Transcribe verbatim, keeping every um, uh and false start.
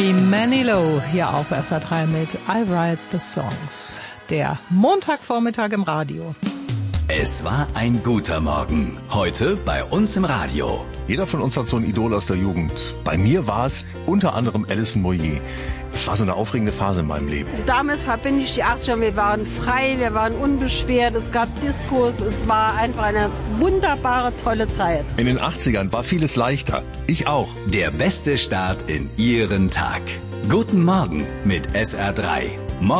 Barry Manilow hier auf S R drei mit I Write the Songs. Der Montagvormittag im Radio. Es war ein guter Morgen. Heute bei uns im Radio. Jeder von uns hat so ein Idol aus der Jugend. Bei mir war es unter anderem Alison Moyet. Es war so eine aufregende Phase in meinem Leben. Damit verbinde ich die achtziger. Wir waren frei, wir waren unbeschwert, es gab Diskos, es war einfach eine wunderbare, tolle Zeit. In den achtzigern war vieles leichter. Ich auch. Der beste Start in Ihren Tag. Guten Morgen mit S R drei.